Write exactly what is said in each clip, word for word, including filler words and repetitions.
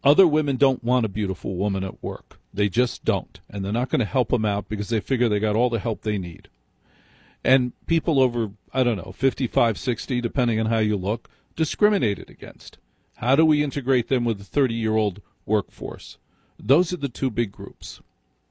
Other women don't want a beautiful woman at work. They just don't. And they're not going to help them out because they figure they got all the help they need. And people over, I don't know, fifty-five, sixty, depending on how you look, discriminated against. How do we integrate them with the thirty-year-old workforce? Those are the two big groups.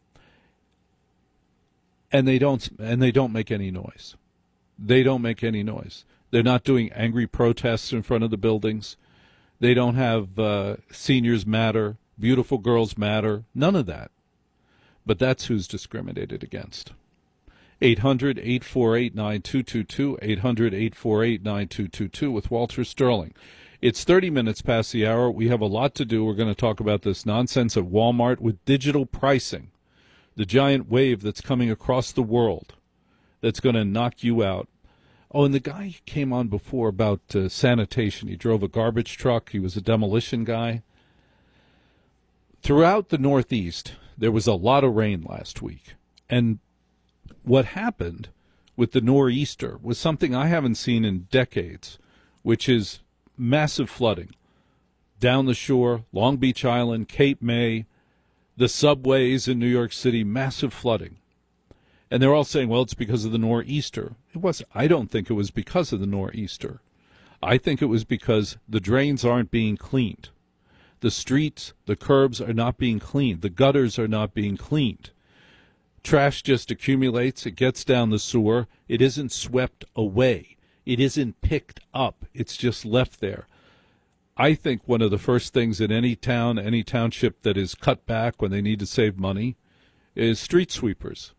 And they don't and they don't make any noise. They don't make any noise. They're not doing angry protests in front of the buildings. They don't have uh, seniors matter, beautiful girls matter, none of that. But that's who's discriminated against. eight hundred, eight four eight, nine two two two, eight hundred, eight four eight, nine two two two with Walter Sterling. It's thirty minutes past the hour. We have a lot to do. We're going to talk about this nonsense at Walmart with digital pricing, the giant wave that's coming across the world that's going to knock you out. Oh, and the guy came on before about uh, sanitation. He drove a garbage truck. He was a demolition guy. Throughout the Northeast, there was a lot of rain last week. And what happened with the nor'easter was something I haven't seen in decades, which is massive flooding down the shore, Long Beach Island, Cape May, the subways in New York City, massive flooding. And they're all saying, well, it's because of the nor'easter. It was. I don't think it was because of the nor'easter. I think it was because the drains aren't being cleaned. The streets, the curbs are not being cleaned. The gutters are not being cleaned. Trash just accumulates. It gets down the sewer. It isn't swept away. It isn't picked up. It's just left there. I think one of the first things in any town, any township that is cut back when they need to save money is street sweepers.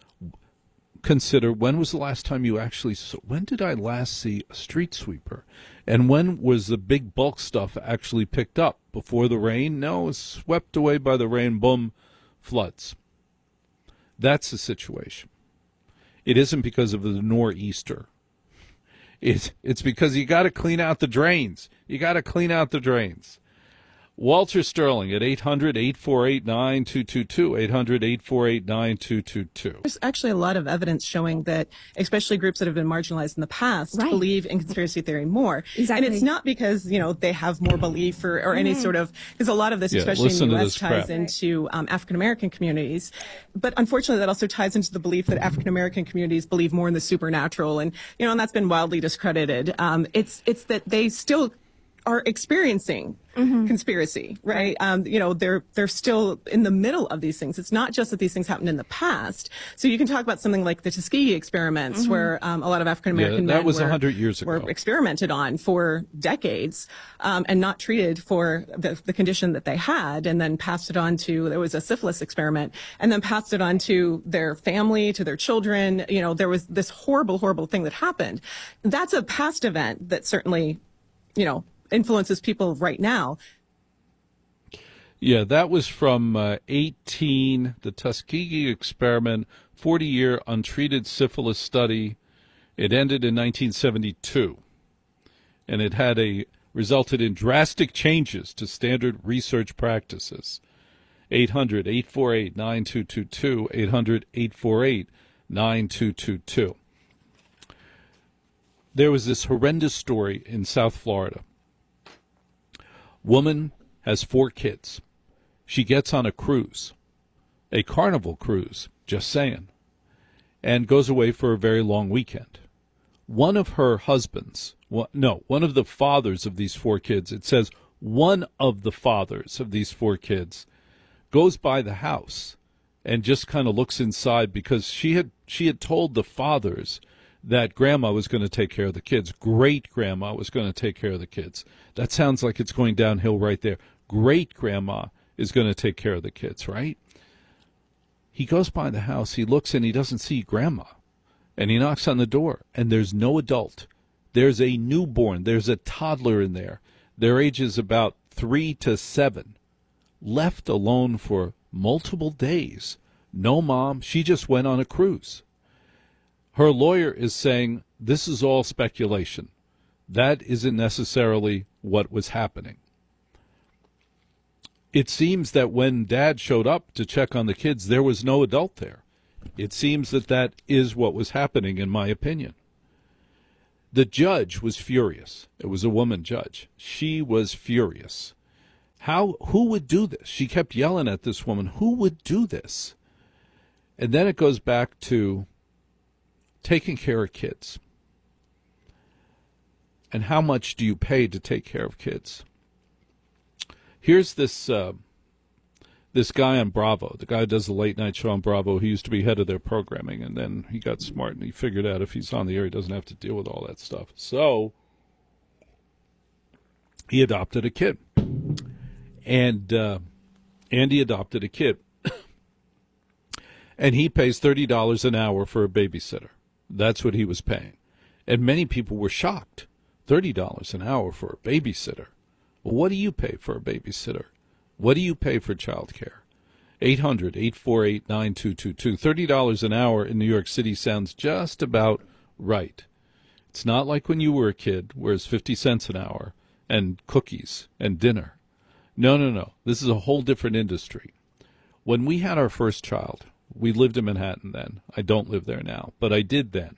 Consider, when was the last time you actually saw, when did I last see a street sweeper? And when was the big bulk stuff actually picked up? Before the rain? No, it was swept away by the rain, boom, floods. That's the situation. It isn't because of the nor'easter. It's, it's because you got to clean out the drains. You got to clean out the drains. Walter Sterling at eight hundred, eight four eight, nine two two two, eight hundred, eight four eight, nine two two two. There's actually a lot of evidence showing that, especially groups that have been marginalized in the past, right, believe in conspiracy theory more. Exactly. And it's not because, you know, they have more belief or, or any mm. sort of, because a lot of this, yeah, especially in the U S, crap. ties into um, African-American communities. But unfortunately, that also ties into the belief that African-American communities believe more in the supernatural. And, you know, and that's been wildly discredited. Um, it's, it's that they still are experiencing mm-hmm. conspiracy, right? right. Um, you know, they're they're still in the middle of these things. It's not just that these things happened in the past. So you can talk about something like the Tuskegee experiments, mm-hmm. where um, a lot of African American yeah, that men was were, one hundred years ago. were experimented on for decades um, and not treated for the, the condition that they had, and then passed it on to, there was a syphilis experiment, and then passed it on to their family, to their children. You know, there was this horrible, horrible thing that happened. That's a past event that certainly, you know, influences people right now. Yeah, that was from uh, eighteen, the Tuskegee experiment, forty-year untreated syphilis study. It ended in nineteen seventy-two, and it had a resulted in drastic changes to standard research practices. eight hundred, eight four eight, nine two two two, eight hundred, eight four eight, nine two two two. There was this horrendous story in South Florida. Woman has four kids. She gets on a cruise, a Carnival cruise, just saying, and goes away for a very long weekend. One of her husbands, well, no, one of the fathers of these four kids, it says one of the fathers of these four kids goes by the house and just kind of looks inside, because she had she had told the fathers that grandma was going to take care of the kids. Great-grandma was going to take care of the kids. That sounds like it's going downhill right there. Great-grandma is going to take care of the kids, right? He goes by the house, he looks, and he doesn't see grandma. And he knocks on the door, and there's no adult. There's a newborn. There's a toddler in there. Their age is about three to seven. Left alone for multiple days. No mom. She just went on a cruise. Her lawyer is saying this is all speculation. That isn't necessarily what was happening. It seems that when Dad showed up to check on the kids, there was no adult there. It seems that that is what was happening, in my opinion. The judge was furious. It was a woman judge. She was furious. How, who would do this? She kept yelling at this woman, who would do this? And then it goes back to taking care of kids. And how much do you pay to take care of kids? Here's this uh, this guy on Bravo. The guy who does the late night show on Bravo. He used to be head of their programming, and then he got smart and he figured out if he's on the air, he doesn't have to deal with all that stuff. So he adopted a kid, and uh, Andy adopted a kid, and he pays thirty dollars an hour for a babysitter. That's what he was paying, and many people were shocked. thirty dollars an hour for a babysitter. Well, what do you pay for a babysitter? What do you pay for child care? eight hundred, eight four eight, nine two two two. thirty dollars an hour in New York City sounds just about right. It's not like when you were a kid, where it's fifty cents an hour and cookies and dinner. No, no, no. This is a whole different industry. When we had our first child, we lived in Manhattan then. I don't live there now, but I did then.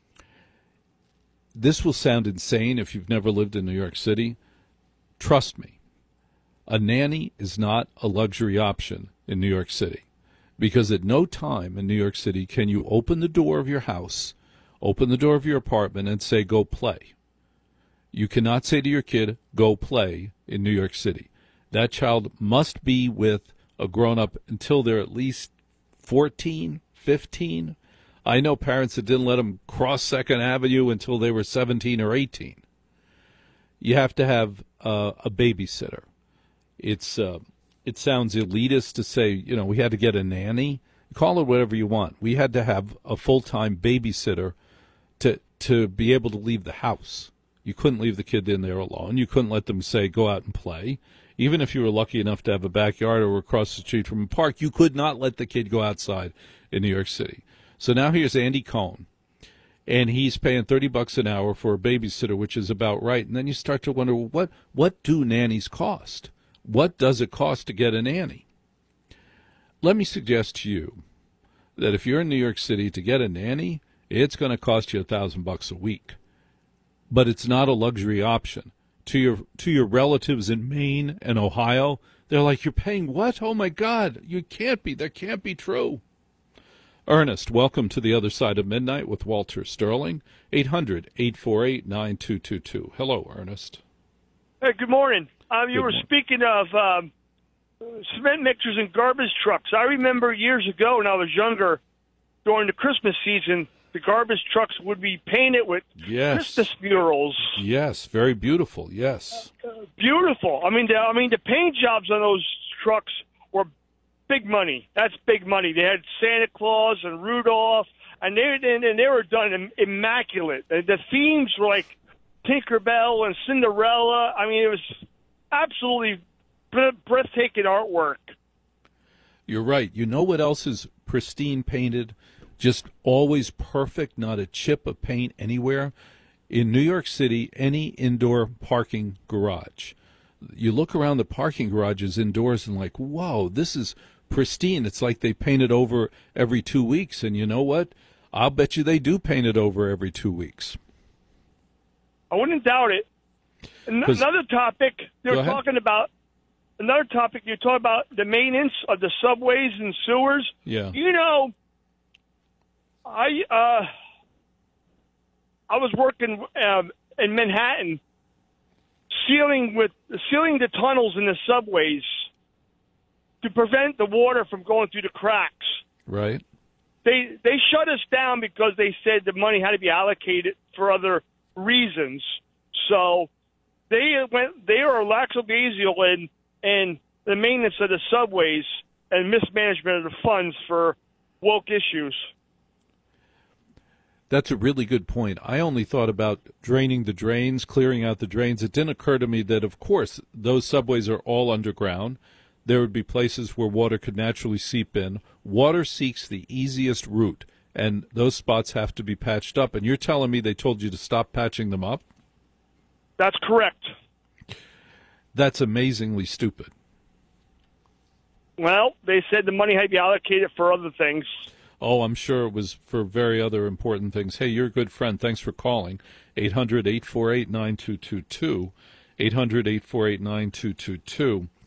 This will sound insane if you've never lived in New York City. Trust me, a nanny is not a luxury option in New York City, because at no time in New York City can you open the door of your house, open the door of your apartment, and say, go play. You cannot say to your kid, go play in New York City. That child must be with a grown-up until they're at least fourteen, fifteen. I know parents that didn't let them cross Second Avenue until they were seventeen or eighteen. You have to have uh, a babysitter. It's uh, it sounds elitist to say, you know, we had to get a nanny. Call it whatever you want. We had to have a full-time babysitter to to be able to leave the house. You couldn't leave the kid in there alone. You couldn't let them say, go out and play. Even if you were lucky enough to have a backyard or across the street from a park, you could not let the kid go outside in New York City. So now here's Andy Cohen, and he's paying thirty bucks an hour for a babysitter, which is about right. And then you start to wonder, well, what what do nannies cost? What does it cost to get a nanny? Let me suggest to you that if you're in New York City, to get a nanny, it's going to cost you a thousand bucks a week. But it's not a luxury option. To your to your relatives in Maine and Ohio, they're like, you're paying what? Oh, my God, you can't be. That can't be true. Ernest, welcome to the other side of midnight with Walter Sterling, eight hundred, eight four eight, nine two two two. Hello, Ernest. Hey, good morning. Um, you Good were morning. speaking of um, cement mixers and garbage trucks. I remember years ago when I was younger, during the Christmas season, the garbage trucks would be painted with Yes. Christmas murals. Yes, very beautiful, yes. Beautiful. I mean, the, I mean, the paint jobs on those trucks were big money. That's big money. They had Santa Claus and Rudolph, and they and, and they were done im- immaculate. The, the themes were like Tinkerbell and Cinderella. I mean, it was absolutely bre- breathtaking artwork. You're right. You know what else is pristine painted? Just always perfect, not a chip of paint anywhere? In New York City, any indoor parking garage. You look around the parking garages indoors and like, whoa, this is pristine. It's like they paint it over every two weeks. And you know what? I'll bet you they do paint it over every two weeks. I wouldn't doubt it. An- 'Cause- Another topic Go they're ahead. talking about. Another topic you're talking about the maintenance of the subways and sewers. Yeah. You know, I uh, I was working um, in Manhattan, sealing with sealing the tunnels in the subways to prevent the water from going through the cracks. Right? They they shut us down because they said the money had to be allocated for other reasons. So they went they are lackadaisical in in the maintenance of the subways and mismanagement of the funds for woke issues. That's a really good point. I only thought about draining the drains, clearing out the drains. It didn't occur to me that, of course, those subways are all underground. There would be places where water could naturally seep in. Water seeks the easiest route, and those spots have to be patched up. And you're telling me they told you to stop patching them up? That's correct. That's amazingly stupid. Well, they said the money had to be allocated for other things. Oh, I'm sure it was for very other important things. Hey, you're a good friend. Thanks for calling. eight hundred, eight four eight, nine two two two. eight hundred, eight four eight, nine two two two.